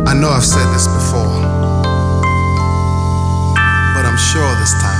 I know I've said this before, but I'm sure this time